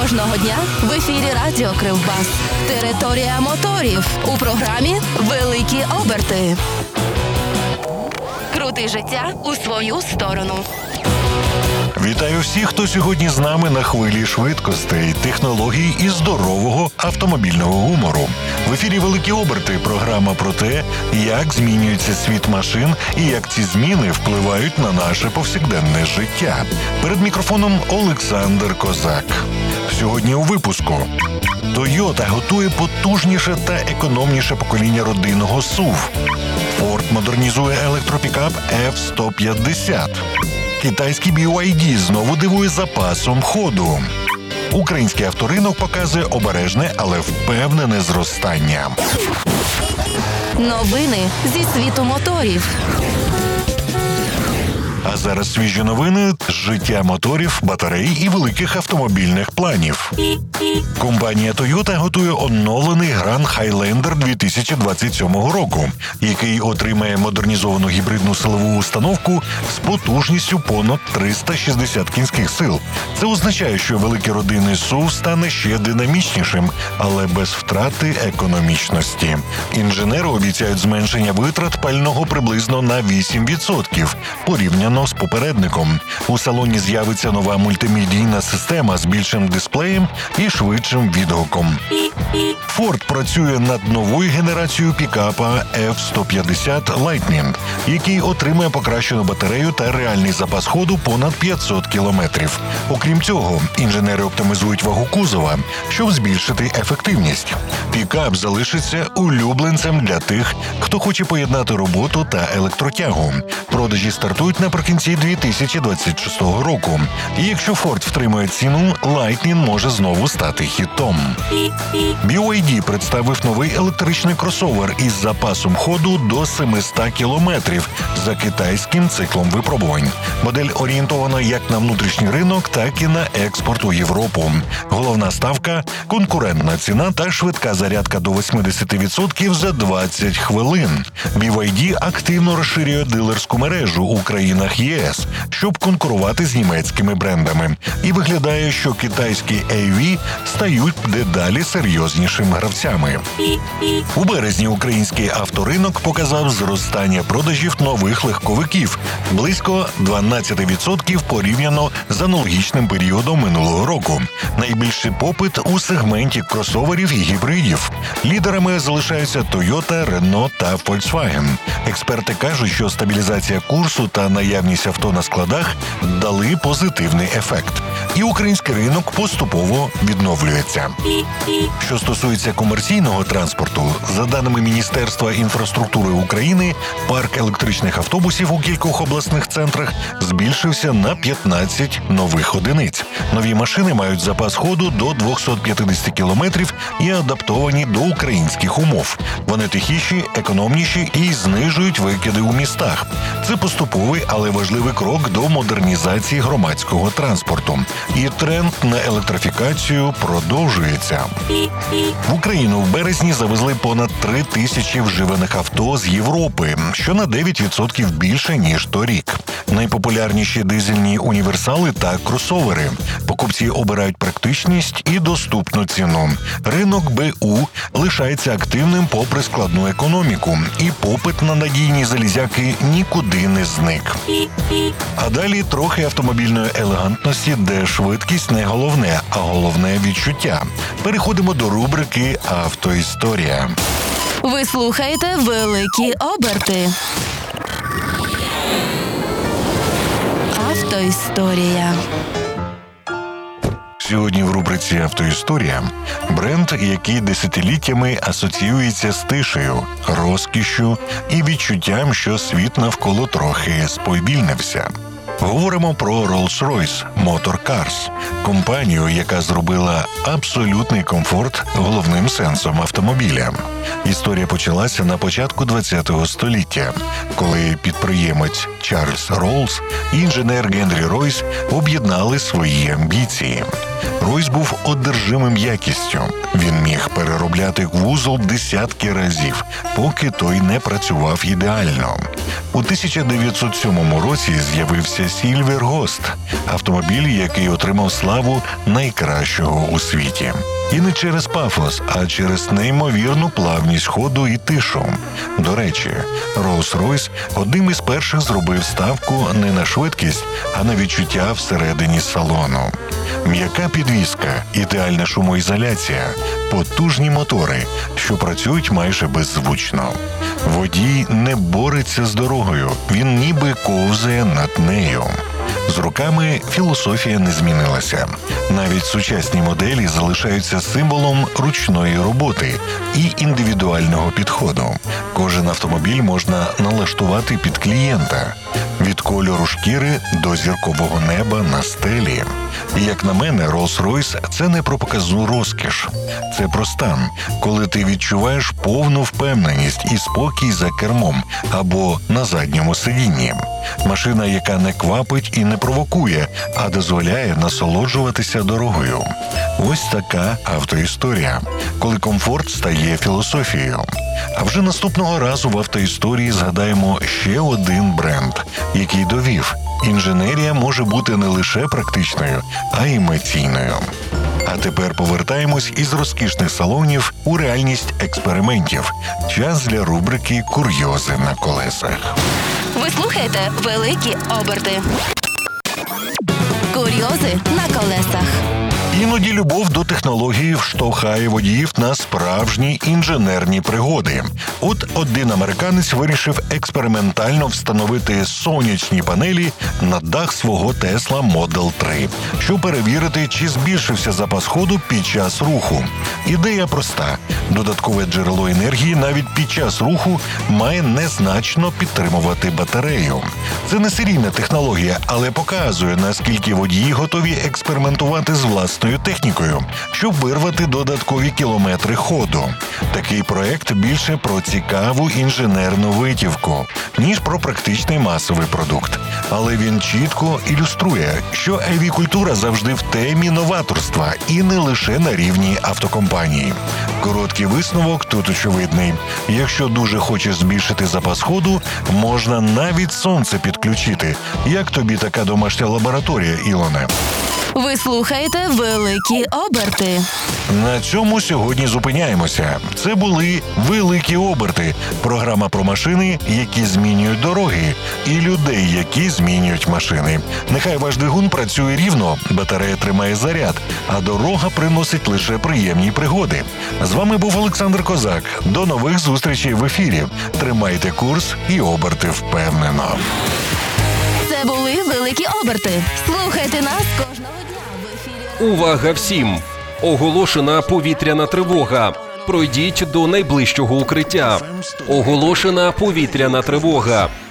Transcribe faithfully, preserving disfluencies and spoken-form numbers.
Кожного дня в ефірі Радіо Кривбас. Територія моторів. У програмі «Великі оберти». Крути життя у свою сторону. Вітаю всіх, хто сьогодні з нами на хвилі швидкостей, технологій і здорового автомобільного гумору. В ефірі «Великі оберти» – програма про те, як змінюється світ машин і як ці зміни впливають на наше повсякденне життя. Перед мікрофоном Олександр Козак. Сьогодні у випуску. Toyota готує потужніше та економніше покоління родинного сув. Ford модернізує електропікап еф сто п'ятдесят. Китайський бі вай ді знову дивує запасом ходу. Український авторинок показує обережне, але впевнене зростання. Новини зі світу моторів. А зараз свіжі новини з життя моторів, батарей і великих автомобільних планів. Компанія Toyota готує оновлений Grand Highlander дві тисячі двадцять сьомого року, який отримає модернізовану гібридну силову установку з потужністю понад триста шістдесят кінських сил. Це означає, що великий родинний сув стане ще динамічнішим, але без втрати економічності. Інженери обіцяють зменшення витрат пального приблизно на вісім відсотків порівняно з попередником. У салоні з'явиться нова мультимедійна система з більшим дисплеєм і швидшим відгуком. Ford працює над новою генерацією пікапа еф сто п'ятдесят Lightning, який отримує покращену батарею та реальний запас ходу понад п'ятсот кілометрів. Окрім цього, інженери оптимізують вагу кузова, щоб збільшити ефективність. Пікап залишиться улюбленцем для тих, хто хоче поєднати роботу та електротягу. Продажі стартують наприкінці дві тисячі двадцять шостого року. І якщо Ford втримує ціну, Lightning може знову стати хітом. бі вай ді представив новий електричний кросовер із запасом ходу до сімсот кілометрів за китайським циклом випробувань. Модель орієнтована як на внутрішній ринок, так і на експорт у Європу. Головна ставка – конкурентна ціна та швидка зарядка до вісімдесят відсотків за двадцять хвилин. бі вай ді активно розширює дилерську мережу у країнах ЄС, щоб конкурувати з німецькими брендами. І виглядає, що китайські ей ві стають дедалі серйознішими гравцями. У березні український авторинок показав зростання продажів нових легковиків – близько дванадцять відсотків порівняно з аналогічним періодом минулого року. Найбільший попит у сегменті кросоверів і гібридів. Лідерами залишаються Toyota, Renault та Volkswagen. Експерти кажуть, що стабілізація курсу та наявність авто на складах дали позитивний ефект. І український ринок поступово відновлюється. Що стосується комерційного транспорту, за даними Міністерства інфраструктури України, парк електричних автобусів у кількох обласних центрах збільшився на п'ятнадцять нових одиниць. Нові машини мають запас ходу до двісті п'ятдесят кілометрів і адаптовані до українських умов. Вони тихіші, економніші і знижують викиди у містах. Це поступовий, але важливий крок до модернізації громадського транспорту. І тренд на електрифікацію продовжується. В Україну в березні завезли понад три тисячі вживаних авто з Європи, що на дев'ять відсотків більше, ніж торік. Найпопулярніші дизельні універсали та кросовери. Покупці обирають практичність і доступну ціну. Ринок бе у лишається активним попри складну економіку, і попит на надійні залізяки нікуди не зник. А далі трохи автомобільної елегантності, де швидкість не головне, а головне відчуття. Переходимо до рубрики «Автоісторія». Ви слухаєте «Великі оберти». Автоісторія. Сьогодні в рубриці «Автоісторія» бренд, який десятиліттями асоціюється з тишею, розкішшю і відчуттям, що світ навколо трохи сповільнився. Говоримо про Rolls-Royce Motor Cars – компанію, яка зробила абсолютний комфорт головним сенсом автомобіля. Історія почалася на початку ХХ століття, коли підприємець Чарльз Роллс і інженер Генрі Ройс об'єднали свої амбіції. Ройс був одержимим якістю. Він міг переробляти вузол десятки разів, поки той не працював ідеально. У тисяча дев'ятсот сьомому році з'явився Сільвер Гост – автомобіль, який отримав славу найкращого у світі. І не через пафос, а через неймовірну плавність ходу і тишу. До речі, Rolls-Royce одним із перших зробив ставку не на швидкість, а на відчуття всередині салону. М'яка підвізка, ідеальна шумоізоляція, потужні мотори, що працюють майже беззвучно. Водій не бореться з дорогою, він ніби ковзає над нею. З роками філософія не змінилася. Навіть сучасні моделі залишаються символом ручної роботи і індивідуального підходу. Кожен автомобіль можна налаштувати під клієнта. Від кольору шкіри до зіркового неба на стелі. І, як на мене, Rolls-Royce – це не про показну розкіш. Це про стан, коли ти відчуваєш повну впевненість і спокій за кермом або на задньому сидінні. Машина, яка не квапить і не провокує, а дозволяє насолоджуватися дорогою. Ось така автоісторія, коли комфорт стає філософією. А вже наступного разу в автоісторії згадаємо ще один бренд, який довів – інженерія може бути не лише практичною, а й емоційною. А тепер повертаємось із розкішних салонів у реальність експериментів. Час для рубрики «Курйози на колесах». Ви слухаєте «Великі оберти». Курйози на колесах. Іноді любов до технології вштовхає водіїв на справжні інженерні пригоди. От один американець вирішив експериментально встановити сонячні панелі на дах свого Tesla Model три, щоб перевірити, чи збільшився запас ходу під час руху. Ідея проста. Додаткове джерело енергії навіть під час руху має незначно підтримувати батарею. Це не серійна технологія, але показує, наскільки водії готові експериментувати з власною технікою, щоб вирвати додаткові кілометри ходу. Такий проект більше про цікаву інженерну витівку, ніж про практичний масовий продукт. Але він чітко ілюструє, що авіакультура завжди в темі новаторства і не лише на рівні автокомпанії. Короткий висновок тут очевидний. Якщо дуже хочеш збільшити запас ходу, можна навіть сонце підключити. Як тобі така домашня лабораторія, Ілоне? Ви слухаєте «Великі оберти». На цьому сьогодні зупиняємося. Це були «Великі оберти» – програма про машини, які змінюють дороги, і людей, які змінюють машини. Нехай ваш двигун працює рівно, батарея тримає заряд, а дорога приносить лише приємні пригоди. З вами був Олександр Козак. До нових зустрічей в ефірі. Тримайте курс і оберти впевнено. Це були «Великі оберти». Слухайте нас кожного дня в ефірі. Увага всім! Оголошена повітряна тривога. Пройдіть до найближчого укриття. Оголошена повітряна тривога.